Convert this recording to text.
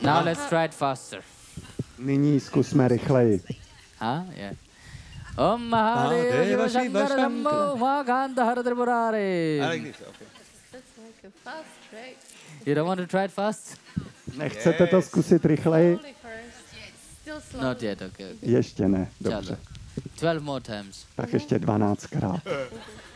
Now let's try it faster. Nyní zkusme rychleji. Yeah. Om Mahadeva Shiva Shankara Shambho Mahakanta Hara Tripurari. I like this. Okay. That's like a fast track. You don't want to try it fast? Nechcete to zkusit rychleji? Slowly first. Still slow. Not yet, okay. Ještě ne, dobře. 12 more times. Tak ještě 12krát.